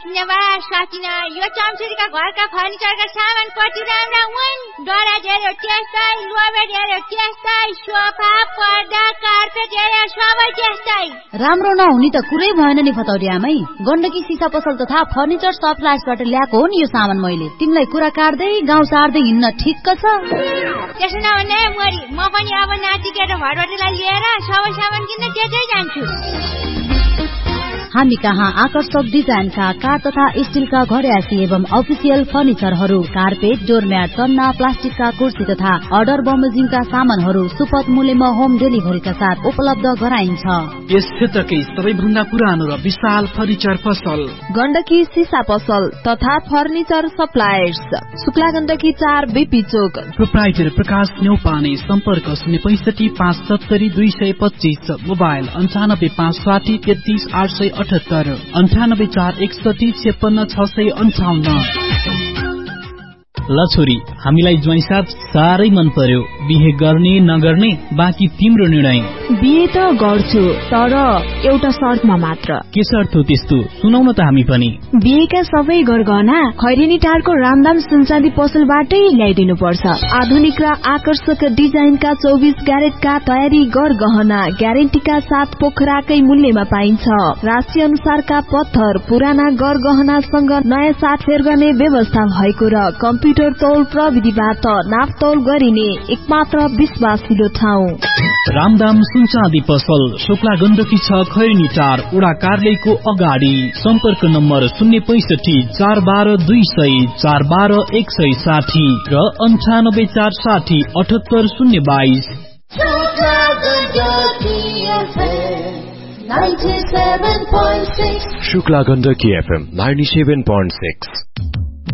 सकिने बा सकिन यो चम्चुरीका घरका फर्निचरका सामान कति राम्रा हुन् दराजहरू त्यस्तै लोबेडहरू त्यस्तै सोफा पर्दा कार्पेट हेरे सबै त्यस्तै राम्रो नहुने त कुरै भएन नि फतौरी आमै गण्डकी सिसा पसल तथा फर्निचर सप्लायर्सबाट ल्याएको हो नि यो सामान मैले तिमीलाई कुरा काट्दै गाउँ सार्दै हिँड्न ठिक्क छ त्यसो नभने मरी म पनि अब नाति केटा भरवटीलाई लिएर सबै सामान किन्न त्यतै जान्छु हामी कहाँ आकर्षक डिजाइनका काठ तथा स्टिलका घरयासी एवं अफिसियल फर्निचरहरू कार्पेट डोरम्याट तन्ना प्लास्टिकका कुर्सी तथा अर्डर बमोजिमका सामानहरू सुपथ मूल्यमा होम डेलिभरीका साथ उपलब्ध गराइन्छ यस क्षेत्रकै सबैभन्दा पुरानो र विशाल फर्निचर पसल गण्डकी सिसा पसल तथा furniture suppliers Shukla Gandaki 4 BP चोक प्रोप्राइटर प्रकाश न्यौपाने सम्पर्क 06570 मोबाइल 9556333878 9841565658 ल छोरी हामीलाई ज्वाइँ साथ साह्रै मन पर्यो बिहे गर्ने नगर्ने बाँकी तिम्रो निर्णय बिहे त गर्छु तर एउटा शर्तमा मात्र के शर्त हो त्यस्तो सुनाउन त हामी पनि बिहेका सबै गरगहना खैरेनी टारको रामदाम सुनचाँदी पसलबाटै ल्याइदिनु पर्छ आधुनिक र आकर्षक डिजाइनका 24 क्यारेटका तयारी गरगहना ग्यारेन्टीका साथ पोखराकै मूल्यमा पाइन्छ राशि अनुसारका पत्थर पुराना गरगहनासँग नयाँ साटफेर गर्ने व्यवस्था भएको र कम्प्युटर तौल प्रविधिबाट नापतौल गरिने एकमात्र विश्वासिलो ठाउँ रामदाम सुनचाँदी पसल शुक्ला गण्डकी 6 खैरेनी टार उडा कार्यालयको अगाडि सम्पर्क नम्बर 065412200 4160 र 9846078022 शुक्ला गण्डकी FM 97.6